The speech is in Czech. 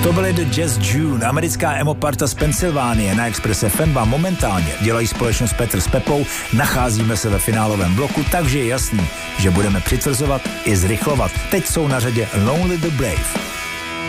To byly The Jazz June, americká emo parta z Pensylvánie. Na Express FM vám momentálně dělají společnost Petr s Pepou, nacházíme se ve finálovém bloku, takže je jasný, že budeme přitvrzovat i zrychlovat. Teď jsou na řadě Lonely the Brave.